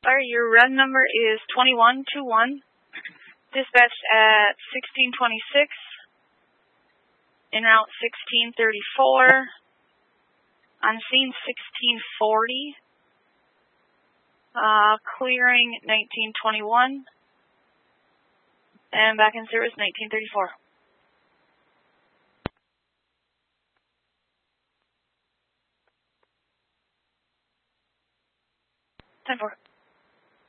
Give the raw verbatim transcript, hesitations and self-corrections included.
Sorry, your run number is twenty-one twenty-one. Dispatched at sixteen twenty-six. En route sixteen thirty-four. On scene sixteen forty. Uh, clearing nineteen twenty-one. And back in service nineteen thirty-four. ten four.